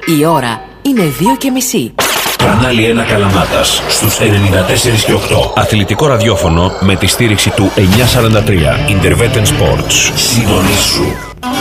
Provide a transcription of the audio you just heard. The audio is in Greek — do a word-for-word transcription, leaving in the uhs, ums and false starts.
Η ώρα είναι δύο και μισή. Κανάλι ένα Καλαμάτας στους ενενήντα τέσσερα και οκτώ. Αθλητικό ραδιόφωνο με τη στήριξη του εννιακόσια σαράντα τρία. Interveten Sports. Συντονίσου.